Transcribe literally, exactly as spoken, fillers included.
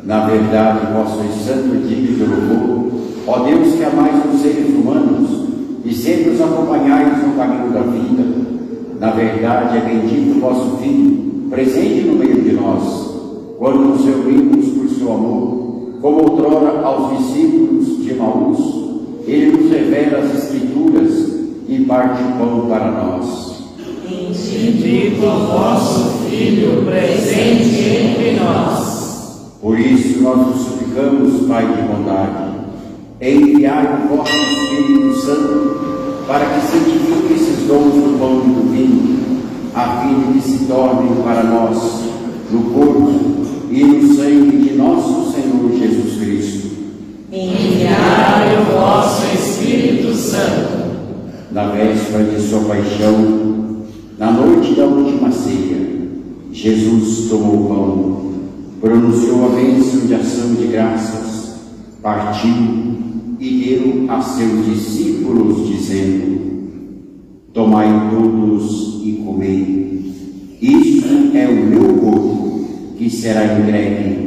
Na verdade, vós sois santo e digno de louvor, ó Deus que amais os seres humanos e sempre os acompanhais no caminho da vida. Na verdade, é bendito o vosso Filho, presente no meio de nós, quando nos reunimos por seu amor, como outrora aos discípulos de Emaús, ele nos revela as Escrituras e parte o pão para nós. Bendito o vosso Filho, presente entre nós. Por isso nós vos suplicamos, Pai de bondade, enviai o vosso Espírito Santo para que santifique esses dons do pão e do vinho, a fim de que se tornem para nós no corpo e no sangue de nosso Senhor Jesus Cristo. Enviai o vosso Espírito Santo. Na véspera de sua paixão, na noite da última ceia, Jesus tomou o pão, pronunciou a bênção de ação de graças, partiu e deu a seus discípulos, dizendo: tomai todos e comei, isto é o meu corpo, que será entregue